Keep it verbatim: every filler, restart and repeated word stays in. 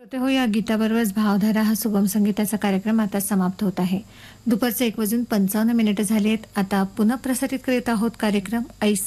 श्रोते हो, या गीताबरोबरच भावधारा हा सुगम संगीताचा कार्यक्रम आता समाप्त होत आहे. दुपारचे एक वाजून पंचावन्न मिनिटं झाली आहेत. आता पुन्हा प्रसारित करीत आहोत कार्यक्रम ऐसी